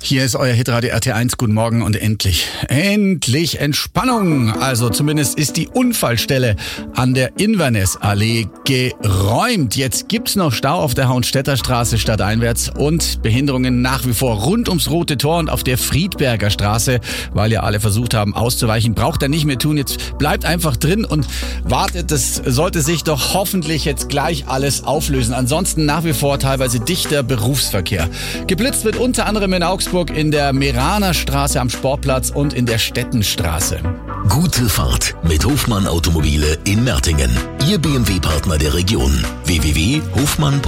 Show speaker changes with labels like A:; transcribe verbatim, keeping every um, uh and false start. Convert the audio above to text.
A: Hier ist euer Hitradio R T eins. Guten Morgen und endlich, endlich Entspannung. Also zumindest ist die Unfallstelle an der Inverness-Allee geräumt. Jetzt gibt's noch Stau auf der Hauenstädter Straße stadteinwärts und Behinderungen nach wie vor rund ums Rote Tor und auf der Friedberger Straße, weil ja alle versucht haben auszuweichen. Braucht er nicht mehr tun. Jetzt bleibt einfach drin und wartet. Das sollte sich doch hoffentlich jetzt gleich alles auflösen. Ansonsten nach wie vor teilweise dichter Berufsverkehr. Geblitzt wird unter anderem in Augsburg in der Meraner Straße am Sportplatz und in der Stettenstraße.
B: Gute Fahrt mit Hofmann Automobile in Mertingen. Ihr B M W-Partner der Region. w w w punkt hofmann punkt